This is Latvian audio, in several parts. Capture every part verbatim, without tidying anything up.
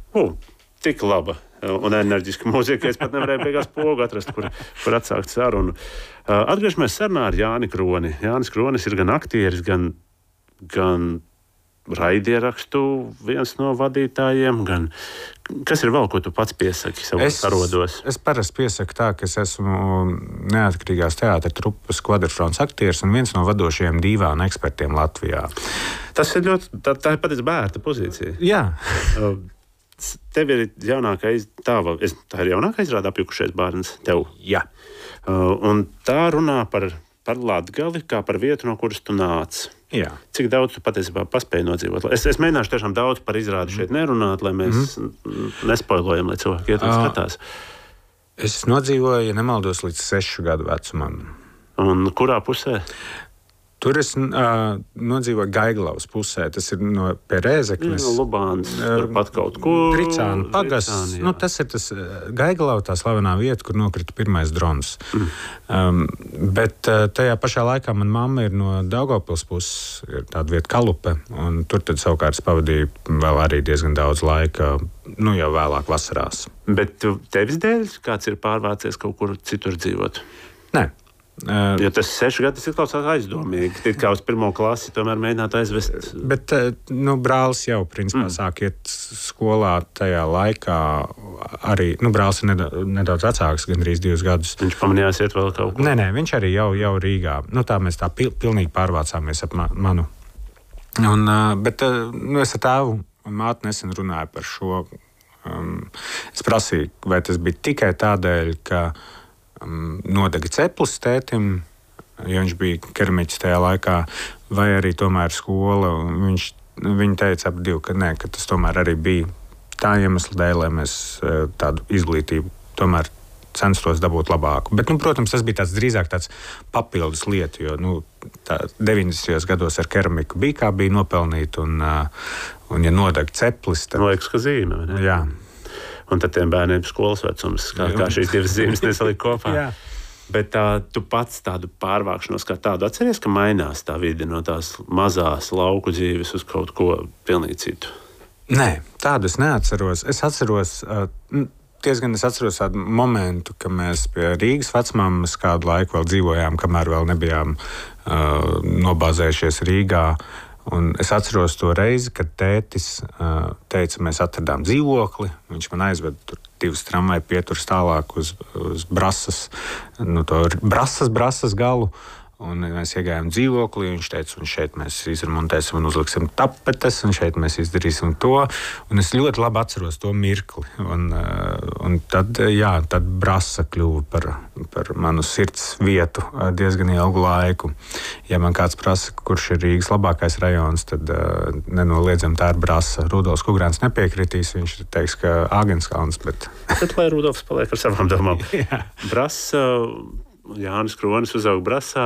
Uh, tik laba un enerģiska mūzika, ka es pat nevarēju beigās pogu atrast, kur, kur atsākt sarunu. Uh, atgriežamies sarunā ar Jāni Kroni. Jānis Kronis ir gan aktieris, gan, gan raidierakstu viens no vadītājiem, gan kas ir vēl, ko tu pats piesaki savos parodos? Es parasti piesaku tā, ka es esmu neatkarīgās teātra trupas kvadrfrons aktieris un viens no vadošajiem dīvānu ekspertiem Latvijā. Tas ir ļoti, tā, tā ir patiesi bērta pozīcija. Jā. Tev ir jaunākais, tava, es, tā ir jaunākais rāda apjukušais bērns tev. Jā. Uh, un tā runā par, par Latgali, kā par vietu, no kuras tu nāc. Jā. Cik daudz tu patiesībā paspēji nodzīvot? Es, es mēģināšu tiešām daudz par izrādi šeit nerunāt, lai mēs mm. nespoilojam, lai cilvēki iet un skatās. Es nodzīvoju, ja nemaldos, līdz sešu gadu vecumam. Un kurā pusē? Tur es uh, nodzīvoju Gaiglavas pusē. Tas ir no pie Rēzeknes. No Lubānas, turpat kaut kur. Tricāna pagasts. Nu, tas ir tas Gaiglava, tā slavenā vieta, kur nokrita pirmais drons. Mm. Um, bet uh, tajā pašā laikā man mamma ir no Daugavpils puses, ir tāda vieta Kalupe, un tur tad savukārt es pavadīju vēl arī diezgan daudz laika, nu jau vēlāk vasarās. Bet tevis dēļ kāds ir pārvācies kaut kur citur dzīvot? Nē. Uh, jo tas seši gadi ir kaut kā aizdomīgi. It kā uz pirmo klasi tomēr mēģināt aizvest. Bet nu, brālis jau principā mm. sāk iet skolā tajā laikā. Arī nu, brālis ir nedaudz, nedaudz vecāks, gandrīz divus gadus. Viņš pamanījās iet vēl kaut kur? Nē, nē, viņš arī jau, jau Rīgā. Nu, tā mēs tā pil, pilnīgi pārvācāmies ap ma, manu. Un, uh, bet uh, nu, es ar tēvu un māti nesen runāju par šo. Um, es prasīju, vai tas bija tikai tādēļ, ka Um, nodega ceplis tētim, jo viņš bija keramiķis tajā laikā, vai arī tomēr skola. Viņš, viņi teica ap divu, ka, nē, ka tas tomēr arī bija tā iemesla dēļ, lai mēs tādu izglītību tomēr censtos dabūt labāku. Bet, nu, protams, tas bija tāds drīzāk tāds papildus lieta, jo nu, deviņdesmitajos gados ar keramiku bija kā bija nopelnīt, un, un ja nodega ceplis, tad... Liekas, ka zīme, vai ne? Jā. Un tad tiem bērniem skolas vecums, kā, kā šīs divas zīmes nesalika kopā. Bet tā, tu pats tādu pārvākšanos kā tādu atceries, ka mainās tā vide no tās mazās lauku dzīves uz kaut ko pilnīgi citu? Nē, tādu es neatceros. Es atceros, diezgan es atceros tādu momentu, ka mēs pie Rīgas vecmāmas kādu laiku vēl dzīvojām, kamēr vēl nebijām uh, nobāzējušies Rīgā. Un es atceros to reizi, kad tētis uh, teica, mēs atradām dzīvokli. Viņš man aizveda tur divas tramvaja pieturas tālāk uz, uz Brasas, nu, to Brasas, Brasas galu. Un mēs iegājām dzīvoklī, viņš teica, un šeit mēs izremontēsim un uzliksim tapetes, un šeit mēs izdarīsim to. Un es ļoti labi atceros to mirkli. Un, un tad, jā, tad Brasa kļuva par, par manu sirds vietu diezgan ilgu laiku. Ja man kāds prasa, kurš ir Rīgas labākais rajons, tad nenoliedzam tā ir Brasa. Rudolfs Kugrāns nepiekritīs, viņš teiks, ka Āgenskalns, bet... Tad, lai Rudolfs paliek ar savām domām. Brasa... Jānis Kronis uzauga Brasā,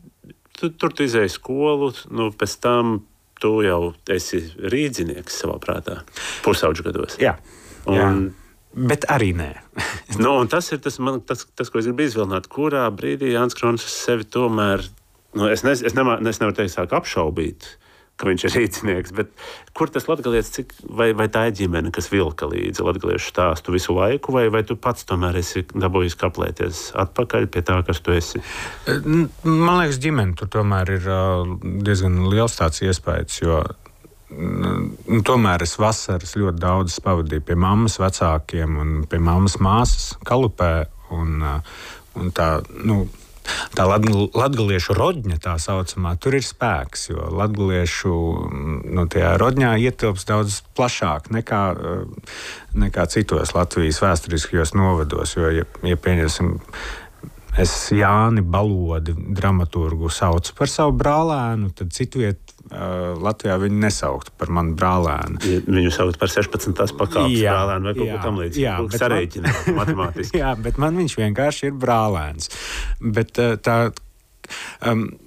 tu, tur tu izēji skolu, nu, pēc tam tu jau esi rīdzinieks savā prātā, pusauģu gados. Jā, un, jā. Bet arī nē. Nu, un tas ir tas, man, tas, tas, ko es gribu izvilnāt, kurā brīdī Jānis Kronis sevi tomēr, nu, es, ne, es, nemā, es nevaru teikt, sāk apšaubīt, ka viņš ir rīdzinieks, bet kur tas latgalietis, cik, vai, vai tā ir ģimene, kas vilka līdzi latgaliešu stāstu visu laiku, vai, vai tu pats tomēr esi dabūjis kaplēties atpakaļ pie tā, kas tu esi? Man liekas, ģimene tur tomēr ir diezgan liels tāds iespējas, jo nu, tomēr es vasaras ļoti daudz pavadīju pie mammas vecākiem un pie mammas māsas Kalupē, un, un tā, nu, tā latgaliešu rodņa, tā saucamā, tur ir spēks, jo latgaliešu nu, tajā rodņā ietilps daudz plašāk nekā, nekā citos Latvijas vēsturiskajos novados, jo, ja, ja pieņemsim, es Jāni Balodi, dramaturgu, saucu par savu brālēnu, tad citviet uh, Latvijā viņu nesauktu par manu brālēnu. Ja, viņu saukt par sešpadsmitās pakāpes brālēnu vai kaut ko tam līdzīgi. Jā, bet sareiķināt man, matemātiski. Jā, bet man viņš vienkārši ir brālēns. Bet uh, tā... Um,